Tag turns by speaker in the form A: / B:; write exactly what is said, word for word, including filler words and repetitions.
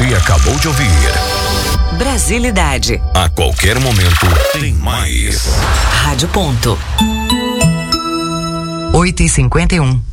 A: Você acabou de ouvir
B: Brasilidade.
A: A qualquer momento tem mais.
B: Rádio Ponto.
C: oito e cinquenta e um.